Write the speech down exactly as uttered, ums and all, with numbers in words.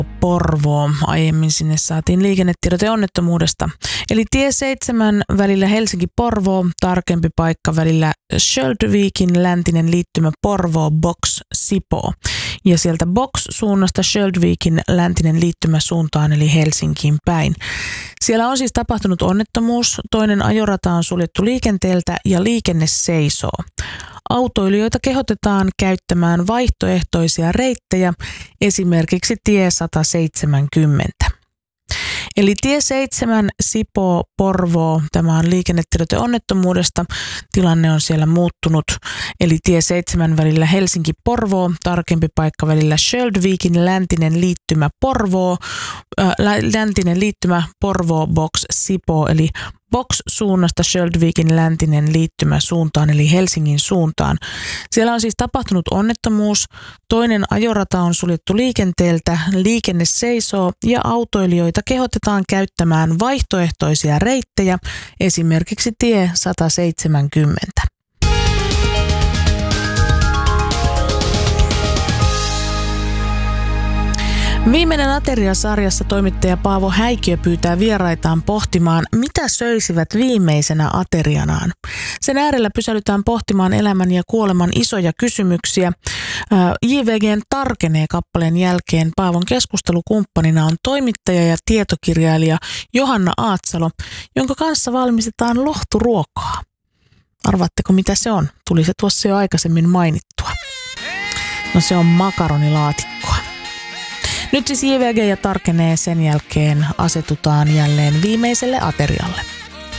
Porvoo. Aiemmin sinne saatiin liikennetiedote onnettomuudesta. Eli tie seitsemän välillä Helsinki-Porvoo, tarkempi paikka välillä Sköldvikin läntinen liittymä Porvoo Box Sipoo. Ja sieltä Box-suunnasta Sköldvikin läntinen liittymä suuntaan eli Helsinkiin päin. Siellä on siis tapahtunut onnettomuus, toinen ajorata on suljettu liikenteeltä ja liikenne seisoo. Autoilijoita kehotetaan käyttämään vaihtoehtoisia reittejä, esimerkiksi tie sata seitsemänkymmentä. Eli tie seitsemän Sipoo Porvoo, tämä on liikennetiedote onnettomuudesta, tilanne on siellä muuttunut. Eli tie seitsemän välillä Helsinki-Porvoo, tarkempi paikka välillä Sköldvikin läntinen liittymä Porvoo, äh, läntinen liittymä Porvoo Box Sipoo, eli Box-suunnasta Sköldvikin läntinen liittymä suuntaan, eli Helsingin suuntaan. Siellä on siis tapahtunut onnettomuus, toinen ajorata on suljettu liikenteeltä, liikenne seisoo ja autoilijoita kehotetaan käyttämään vaihtoehtoisia reittejä, esimerkiksi tie sata seitsemänkymmentä. Viimeinen ateriasarjassa toimittaja Paavo Häikiö pyytää vieraitaan pohtimaan, mitä söisivät viimeisenä aterianaan. Sen äärellä pysähdytään pohtimaan elämän ja kuoleman isoja kysymyksiä. J V G:n Tarkenee kappaleen jälkeen Paavon keskustelukumppanina on toimittaja ja tietokirjailija Johanna Aatsalo, jonka kanssa valmistetaan lohturuokaa. Arvaatteko mitä se on? Tuli se tuossa jo aikaisemmin mainittua. No se on makaronilaatikkoa. Nyt siis J V G ja Tarkenee, sen jälkeen asetutaan jälleen viimeiselle aterialle.